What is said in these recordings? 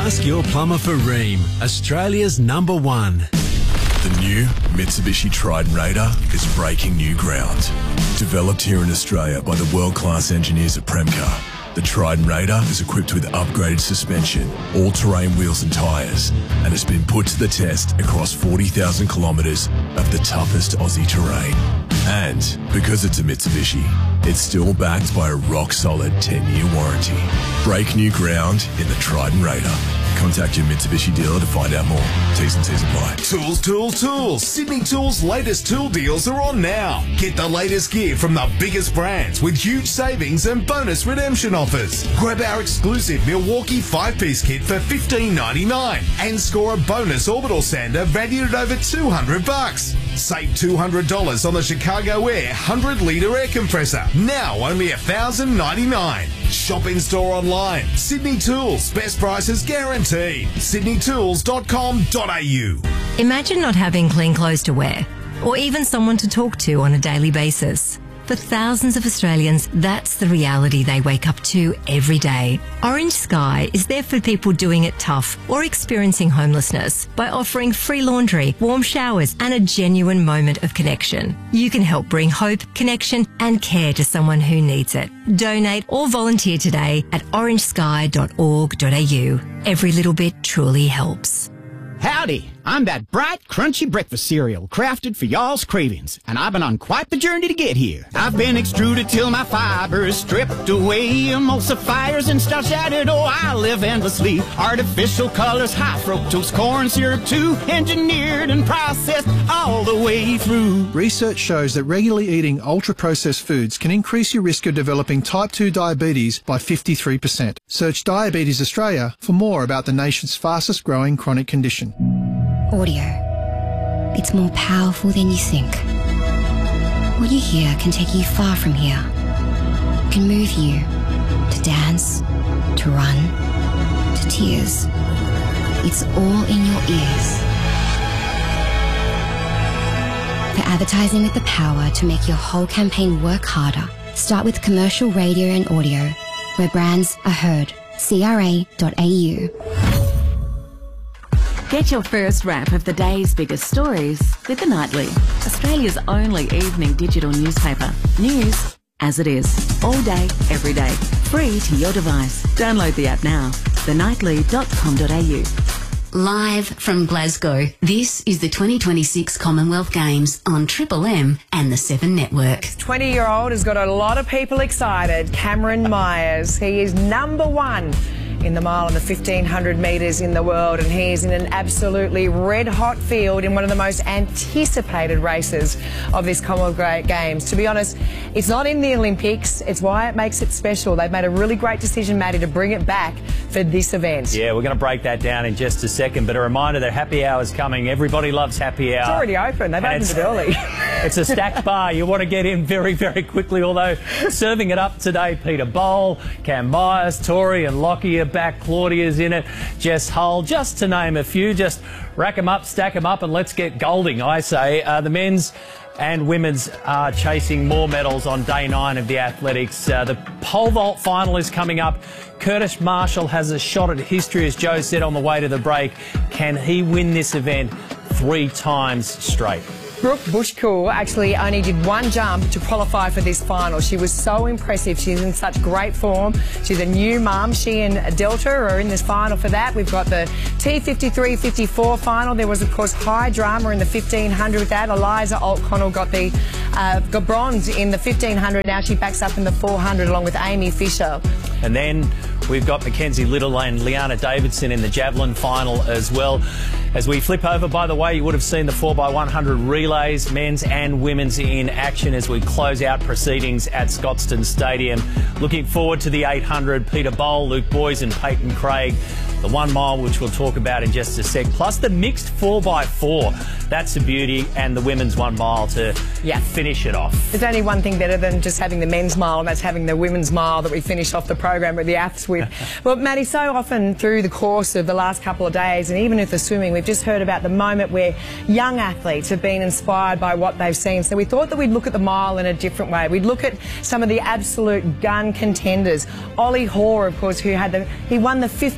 Ask your plumber for Rheem, Australia's #1. The new Mitsubishi Triton Raider is breaking new ground. Developed here in Australia by the world-class engineers at Premcar, the Triton Raider is equipped with upgraded suspension, all-terrain wheels and tyres, and has been put to the test across 40,000 kilometres of the toughest Aussie terrain. And because it's a Mitsubishi, it's still backed by a rock-solid 10-year warranty. Break new ground in the Triton Raider. Contact your Mitsubishi dealer to find out more. T's and C's apply. Tools, tools, tools. Sydney Tools' latest tool deals are on now. Get the latest gear from the biggest brands with huge savings and bonus redemption offers. Grab our exclusive Milwaukee 5-piece kit for $15.99 and score a bonus orbital sander valued at over $200. Save $200 on the Chicago Air 100-litre air compressor. Now only $1,099. Shop in store online. Sydney Tools. Best prices guaranteed. sydneytools.com.au. Imagine not having clean clothes to wear, or even someone to talk to on a daily basis. For thousands of Australians, that's the reality they wake up to every day. Orange Sky is there for people doing it tough or experiencing homelessness by offering free laundry, warm showers, and a genuine moment of connection. You can help bring hope, connection, and care to someone who needs it. Donate or volunteer today at orangesky.org.au. Every little bit truly helps. Howdy, I'm that bright, crunchy breakfast cereal crafted for y'all's cravings, and I've been on quite the journey to get here. I've been extruded till my fiber is stripped away, emulsifiers and starch added, oh, I live endlessly. Artificial colors, high fructose corn syrup too, engineered and processed all the way through. Research shows that regularly eating ultra-processed foods can increase your risk of developing type 2 diabetes by 53%. Search Diabetes Australia for more about the nation's fastest growing chronic condition. Audio. It's more powerful than you think. What you hear can take you far from here. It can move you to dance, to run, to tears. It's all in your ears. For advertising with the power to make your whole campaign work harder, start with commercial radio and audio, where brands are heard. CRA.au. Get your first wrap of the day's biggest stories with The Nightly, Australia's only evening digital newspaper. News as it is, all day, every day, free to your device. Download the app now, thenightly.com.au. Live from Glasgow, this is the 2026 Commonwealth Games on Triple M and the 7 Network. 20-year-old has got a lot of people excited. Cameron Myers, he is #1 in the mile and the 1,500 metres in the world, and he is in an absolutely red-hot field in one of the most anticipated races of this Commonwealth Games. To be honest, it's not in the Olympics. It's why it makes it special. They've made a really great decision, Maddie, to bring it back for this event. Yeah, we're going to break that down in just a second, but a reminder that happy hour is coming. Everybody loves happy hour. It's already open. They've opened it early. It's a stacked bar. You want to get in very, very quickly, although serving it up today, Peter Bowl, Cam Myers, Tori and Lockie are back. Claudia's in it. Jess Hull, just to name a few. Just rack them up, stack them up, and let's get golding, I say. The men's and women's are chasing more medals on day 9 of the athletics. The pole vault final is coming up. Curtis Marshall has a shot at history, as Joe said on the way to the break. Can he win this event 3 times straight? Brooke Bushkuhl actually only did 1 jump to qualify for this final. She was so impressive. She's in such great form. She's a new mum. She and Delta are in this final for that. We've got the T53-54 final. There was, of course, high drama in the 1,500 with that. Eliza O'Connell got bronze in the 1,500. Now she backs up in the 400 along with Amy Fisher. And then we've got Mackenzie Little and Liana Davidson in the javelin final as well. As we flip over, by the way, you would have seen the 4x100 relays, men's and women's, in action as we close out proceedings at Scotstoun Stadium. Looking forward to the 800, Peter Bowl, Luke Boys and Peyton Craig. The 1 mile, which we'll talk about in just a sec, plus the mixed 4x4. That's a beauty, and the women's 1 mile to finish it off. There's only one thing better than just having the men's mile, and that's having the women's mile that we finish off the program with the aths with. Well, Maddie, so often through the course of the last couple of days, and even with the swimming, we've just heard about the moment where young athletes have been inspired by what they've seen. So we thought that we'd look at the mile in a different way. We'd look at some of the absolute gun contenders. Ollie Hoare, of course, he won the 1,500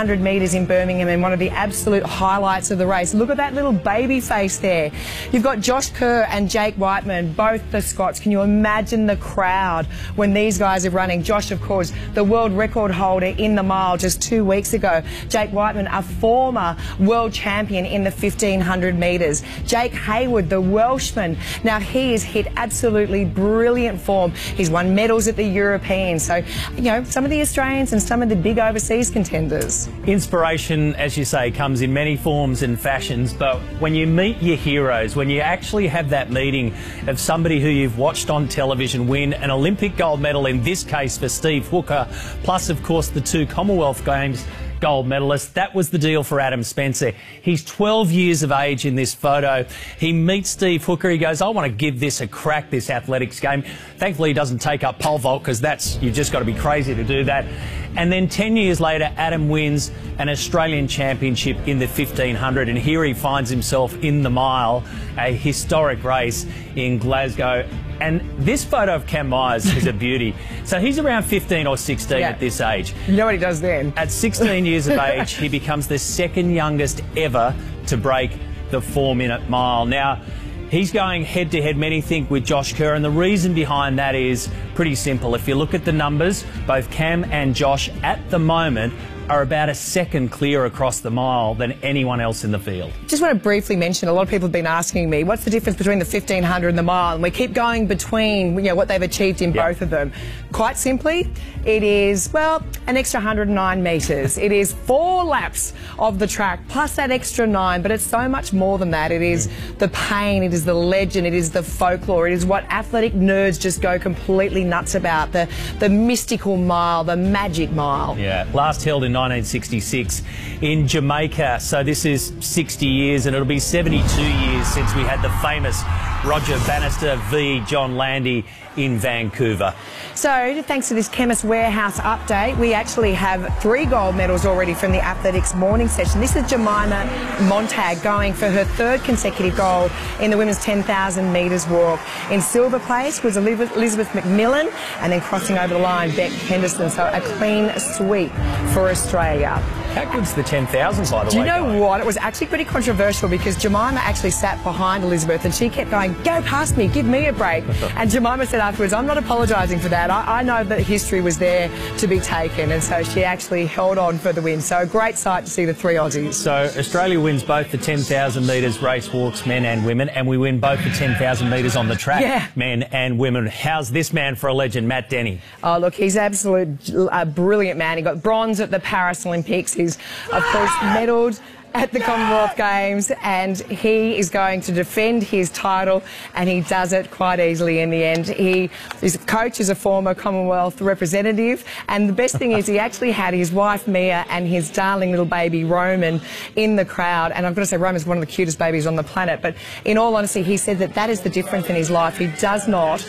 1500 metres in Birmingham and one of the absolute highlights of the race. Look at that little baby face there. You've got Josh Kerr and Jake Whiteman, both the Scots. Can you imagine the crowd when these guys are running? Josh, of course, the world record holder in the mile just 2 weeks ago. Jake Whiteman, a former world champion in the 1500 metres. Jake Hayward, the Welshman. Now, he has hit absolutely brilliant form. He's won medals at the Europeans. So, you know, some of the Australians and some of the big overseas contenders. Inspiration, as you say, comes in many forms and fashions, but when you meet your heroes, when you actually have that meeting of somebody who you've watched on television win an Olympic gold medal, in this case for Steve Hooker, plus, of course, the 2 Commonwealth Games gold medalist. That was the deal for Adam Spencer. He's 12 years of age in this photo. He meets Steve Hooker. He goes, I want to give this a crack, this athletics game. Thankfully, he doesn't take up pole vault because you've just got to be crazy to do that. And then 10 years later, Adam wins an Australian championship in the 1500, and here he finds himself in the mile, a historic race in Glasgow. And this photo of Cam Myers is a beauty. So he's around 15 or 16 at this age. You know what he does then? At 16 years of age, he becomes the second youngest ever to break the 4-minute mile. Now, he's going head-to-head, many think, with Josh Kerr, and the reason behind that is pretty simple. If you look at the numbers, both Cam and Josh at the moment are about a second clear across the mile than anyone else in the field. Just want to briefly mention, a lot of people have been asking me, what's the difference between the 1500 and the mile? And we keep going between, you know, what they've achieved in both of them. Quite simply, it is, well, an extra 109 metres. It is 4 laps of the track plus that extra 9, but it's so much more than that. It is the pain, it is the legend, it is the folklore, it is what athletic nerds just go completely nuts about, the mystical mile, the magic mile. Yeah, last held in 1966 in Jamaica. So this is 60 years, and it'll be 72 years since we had the famous Roger Bannister v John Landy in Vancouver. So, thanks to this Chemist Warehouse update, we actually have 3 gold medals already from the athletics morning session. This is Jemima Montag going for her 3rd consecutive gold in the women's 10,000 metres walk. In silver place was Elizabeth McMillan, and then crossing over the line, Beck Henderson. So a clean sweep for Australia. How good's the 10,000, by the way? Do you know what? It was actually pretty controversial because Jemima actually sat behind Elizabeth and she kept going, go past me, give me a break. And Jemima said afterwards, I'm not apologising for that. I know that history was there to be taken, and so she actually held on for the win. So a great sight to see the 3 Aussies. So Australia wins both the 10,000 metres race walks, men and women, and we win both the 10,000 metres on the track, men and women. How's this man for a legend, Matt Denny? Oh, look, he's a brilliant man. He got bronze at the Paris Olympics. He's, of course, medalled at the Commonwealth Games, and he is going to defend his title, and he does it quite easily in the end. His coach is a former Commonwealth representative, and the best thing is he actually had his wife Mia and his darling little baby Roman in the crowd, and I've got to say Roman's one of the cutest babies on the planet, but in all honesty he said that that is the difference in his life. He does not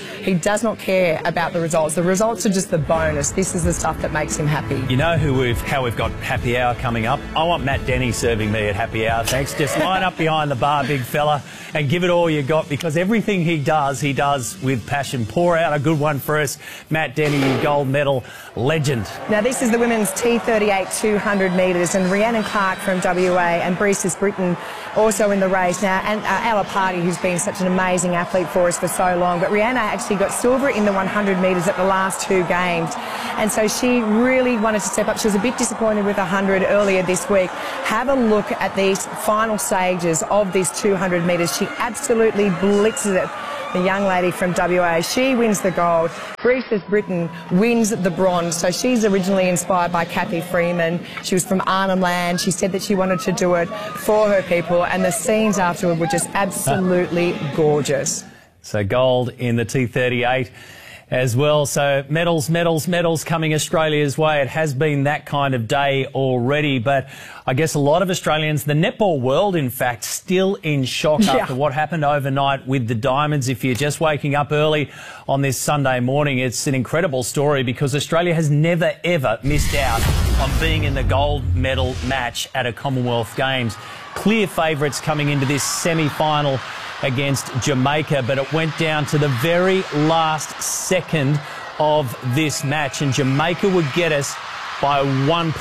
care about the results. The results are just the bonus. This is the stuff that makes him happy. You know how we've got happy hour coming up? I want Matt Denny serving me at happy hour, thanks. Just line up behind the bar, big fella, and give it all you got, because everything he does with passion. Pour out a good one for us, Matt Denny, you gold medal legend. Now this is the women's T38 200 metres, and Rhiannon Clark from WA and Brees Britton also in the race now, and Ella Party, who's been such an amazing athlete for us for so long. But Rhiannon actually got silver in the 100 metres at the last 2 games, and so she really wanted to step up. She was a bit disappointed with 100 earlier this week. Have a look at these final stages of this 200 metres. She absolutely blitzes it. The young lady from WA, she wins the gold. Brees Britton wins the bronze. So she's originally inspired by Kathy Freeman. She was from Arnhem Land. She said that she wanted to do it for her people, and the scenes afterward were just absolutely gorgeous. So gold in the T38 as well. So medals, medals, medals coming Australia's way. It has been that kind of day already, but I guess a lot of Australians, the netball world in fact, still in shock after what happened overnight with the Diamonds. If you're just waking up early on this Sunday morning, it's an incredible story because Australia has never ever missed out on being in the gold medal match at a Commonwealth Games. Clear favourites coming into this semi-final against Jamaica, but it went down to the very last second of this match, and Jamaica would get us by 1 point.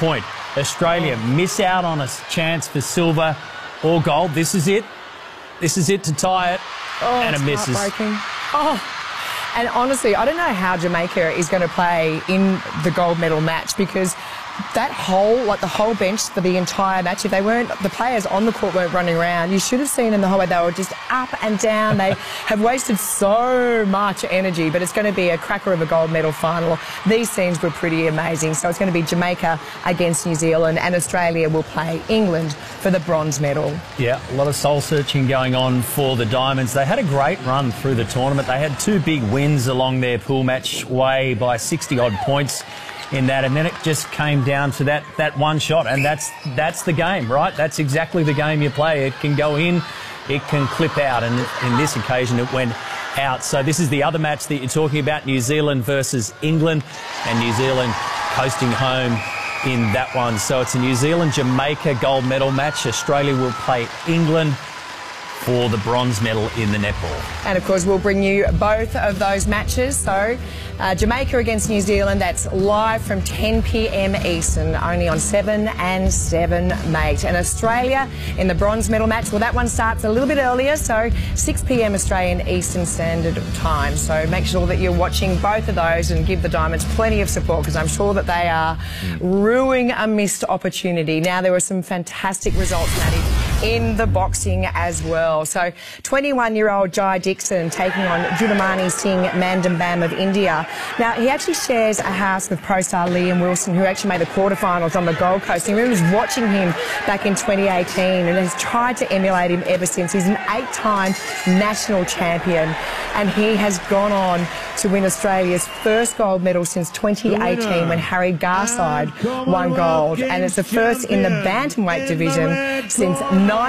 Australia miss out on a chance for silver or gold. This is it. This is it to tie it. Oh, and it misses. Heartbreaking. Oh. And honestly, I don't know how Jamaica is going to play in the gold medal match, because that whole, like the whole bench for the entire match, if they weren't, the players on the court weren't running around, you should have seen them the whole way. They were just up and down. They have wasted so much energy, but it's going to be a cracker of a gold medal final. These scenes were pretty amazing. So it's going to be Jamaica against New Zealand, and Australia will play England for the bronze medal. Yeah, a lot of soul searching going on for the Diamonds. They had a great run through the tournament. They had 2 big wins along their pool match way by 60-odd points in that, and then it just came down to that one shot, and that's the game, right? That's exactly the game you play. It can go in, it can clip out, and in this occasion it went out. So this is the other match that you're talking about, New Zealand versus England, and New Zealand coasting home in that one. So it's a New Zealand-Jamaica gold medal match. Australia will play England for the bronze medal in the netball. And of course we'll bring you both of those matches. So Jamaica against New Zealand, that's live from 10 p.m. Eastern, only on 7 and 7 Mate. And Australia in the bronze medal match, well, that one starts a little bit earlier, so 6 p.m. Australian Eastern Standard Time. So make sure that you're watching both of those and give the Diamonds plenty of support, because I'm sure that they are ruining a missed opportunity. Now, there were some fantastic results, Maddie, in the boxing as well. So 21-year-old Jai Dixon taking on Judamani Singh Mandambam of India. Now, he actually shares a house with pro star Liam Wilson, who actually made the quarterfinals on the Gold Coast. He was watching him back in 2018 and has tried to emulate him ever since. He's an 8-time national champion, and he has gone on to win Australia's first gold medal since 2018 when Harry Garside won gold, and it's the first in the bantamweight division since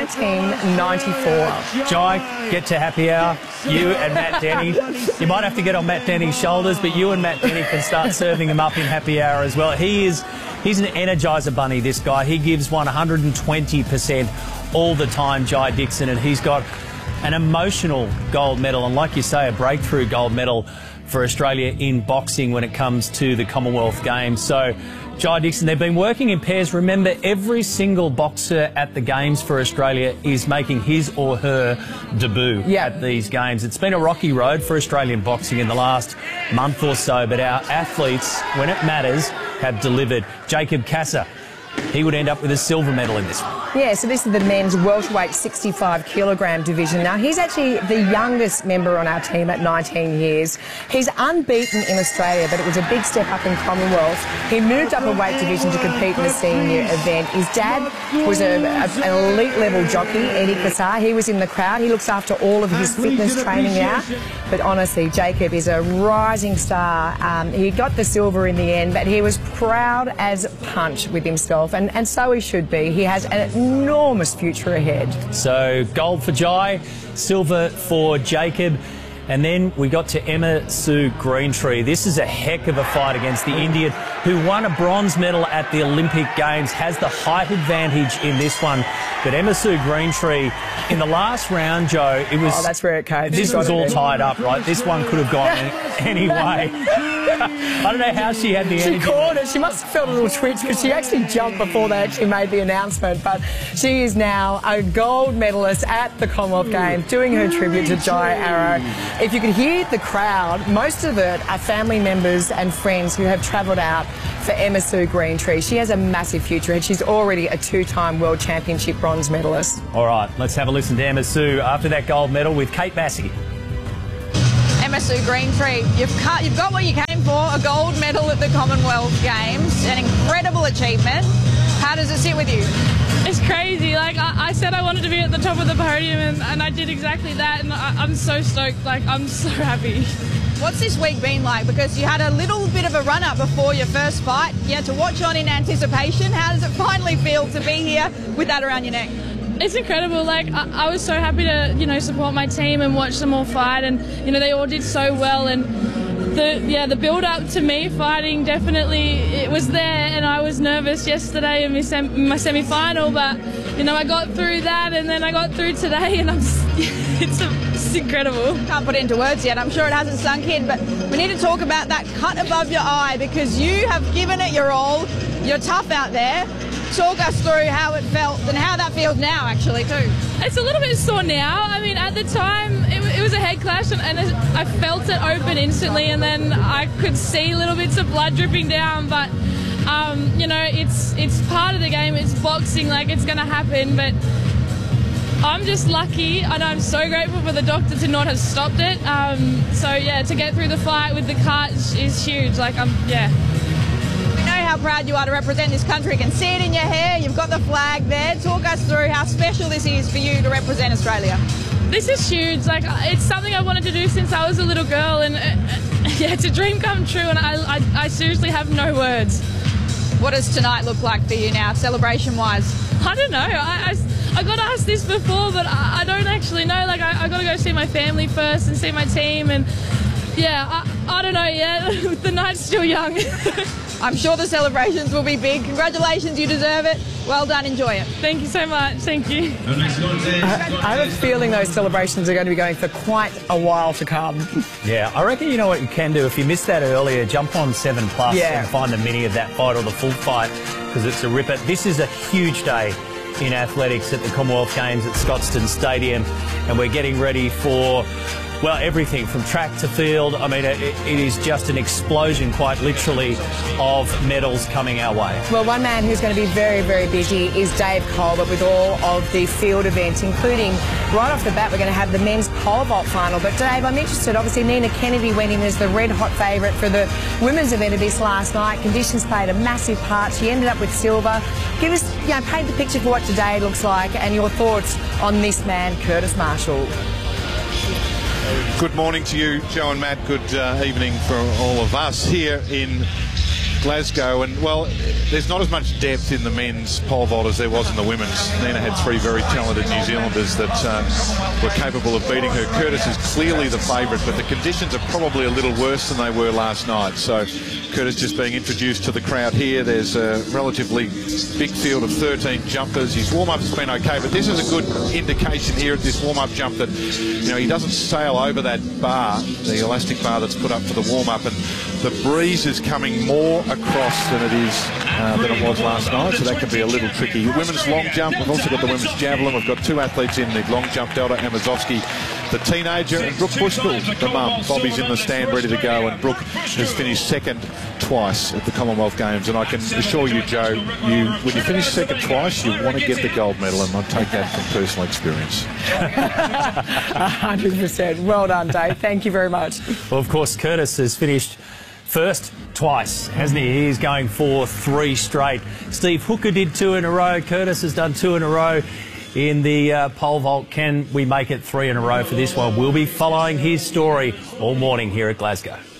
1994. Jai, get to happy hour. You and Matt Denny. You might have to get on Matt Denny's shoulders, but you and Matt Denny can start serving him up in happy hour as well. He's an energizer bunny, this guy. He gives 120% all the time, Jai Dixon, and he's got an emotional gold medal, and like you say, a breakthrough gold medal for Australia in boxing when it comes to the Commonwealth Games. So Jai Dixon, they've been working in pairs. Remember, every single boxer at the Games for Australia is making his or her debut at these Games. It's been a rocky road for Australian boxing in the last month or so, but our athletes, when it matters, have delivered. Jacob Kasser, he would end up with a silver medal in this one. Yeah, so this is the men's welterweight 65-kilogram division. Now, he's actually the youngest member on our team at 19 years. He's unbeaten in Australia, but it was a big step up in Commonwealth. He moved up a weight division to compete in the senior event. His dad was an elite-level jockey, Eddie Kassar. He was in the crowd. He looks after all of his fitness training now. But honestly, Jacob is a rising star. He got the silver in the end, but he was proud as punch with himself, and so he should be. He has an enormous future ahead. So gold for Jai, silver for Jacob. And then we got to Emma Sue Greentree. This is a heck of a fight against the Indian who won a bronze medal at the Olympic Games, has the height advantage in this one. But Emma Sue Greentree, in the last round, Joe, it was... Oh, that's where it came. This was all tied up, right? This one could have gone any way. I don't know how she had the energy. She caught it. She must have felt a little twitch because she actually jumped before they actually made the announcement. But she is now a gold medalist at the Commonwealth Games, doing her tribute to Jai Arrow. If you could hear the crowd, most of it are family members and friends who have travelled out for Emma Sue Greentree. She has a massive future and she's already a 2-time World Championship bronze medalist. All right, let's have a listen to Emma Sue after that gold medal with Kate Bassey. Emma Sue Greentree, you've got what you came for, a gold medal at the Commonwealth Games, an incredible achievement. How does it sit with you? It's crazy. Like, I said I wanted to be at the top of the podium, and I did exactly that, and I'm so stoked. Like, I'm so happy. What's this week been like? Because you had a little bit of a run-up before your first fight. You had to watch on in anticipation. How does it finally feel to be here with that around your neck? It's incredible. Like, I was so happy to, support my team and watch them all fight, and, they all did so well, and the build-up to me fighting, definitely, it was there, and I was nervous yesterday in my semi-final, but, I got through that, and then I got through today, and it's incredible. Can't put it into words yet. I'm sure it hasn't sunk in, but we need to talk about that cut above your eye, because you have given it your all. You're tough out there. talk us through how it felt and how that feels now, actually, too. It's a little bit sore now. I mean, at the time, it was a head clash, and I felt it open instantly, and then I could see little bits of blood dripping down, but, you know, it's part of the game. It's boxing, like, it's going to happen, but I'm just lucky, and I'm so grateful for the doctor to not have stopped it. So, yeah, to get through the fight with the cut is huge. Like, yeah. We know how proud you are to represent this country. You can see it in your hair. You've got the flag there. Talk us through how special this is for you to represent Australia. This is huge. Like, it's something I wanted to do since I was a little girl, and yeah, it's a dream come true, and I seriously have no words. What does tonight look like for you now, celebration-wise? I don't know. I got asked this before, but I don't actually know. Like, I got to go see my family first and see my team, and yeah, I don't know yet. The night's still young. I'm sure the celebrations will be big. Congratulations, you deserve it. Well done, enjoy it. Thank you so much. Thank you. I have a feeling those celebrations are going to be going for quite a while to come. Yeah, I reckon you know what you can do. If you missed that earlier, jump on 7plus and find the mini of that fight or the full fight, because it's a ripper. This is a huge day in athletics at the Commonwealth Games at Scotstoun Stadium, and we're getting ready for, well, everything from track to field. I mean, it is just an explosion, quite literally, of medals coming our way. Well, one man who's going to be very, very busy is Dave Colbert with all of the field events, including, right off the bat, we're going to have the men's pole vault final. But Dave, I'm interested, obviously Nina Kennedy went in as the red-hot favourite for the women's event of this last night. Conditions played a massive part. She ended up with silver. Give us, you know, paint the picture for what today looks like and your thoughts on this man, Curtis Marshall. Good morning to you, Joe and Matt. Good evening for all of us here in Glasgow. And, well, there's not as much depth in the men's pole vault as there was in the women's. Nina had three very talented New Zealanders that were capable of beating her. Curtis is clearly the favourite, but the conditions are probably a little worse than they were last night. So Curtis just being introduced to the crowd here. There's a relatively big field of 13 jumpers. His warm-up's been okay, but this is a good indication here at this warm-up jump that, you know, he doesn't sail over that bar, the elastic bar that's put up for the warm-up, and the breeze is coming more across than it was last night, so that can be a little tricky. Women's long jump, we've also got the women's javelin. We've got two athletes in the long jump, Delta Amazovsky, the teenager, and Brooke Bushkull, the mum. Bobby's in the stand ready to go, and Brooke has finished second twice at the Commonwealth Games, and I can assure you, Joe, when you finish second twice, you want to get the gold medal, and I take that from personal experience. 100%. Well done, Dave. Thank you very much. Well, of course, Curtis has finished first twice, hasn't he? He's going for 3 straight. Steve Hooker did 2 in a row. Curtis has done 2 in a row in the pole vault. Can we make it 3 in a row for this one? We'll be following his story all morning here at Glasgow.